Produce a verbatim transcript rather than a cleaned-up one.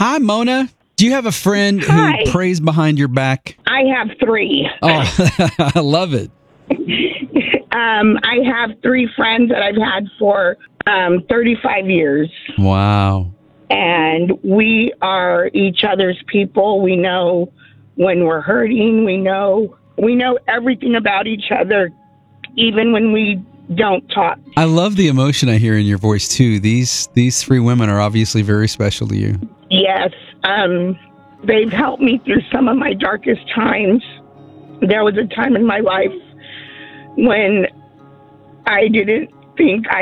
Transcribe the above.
Hi, Mona. Do you have a friend Hi. who prays behind your back? I have three. Oh, I love it. um, I have three friends that I've had for um, thirty-five years. Wow. And we are each other's people. We know when we're hurting. We know we know everything about each other, even when we don't talk. I love the emotion I hear in your voice, too. These these three women are obviously very special to you. Yes. Um, they've helped me through some of my darkest times. There was a time in my life when I didn't think I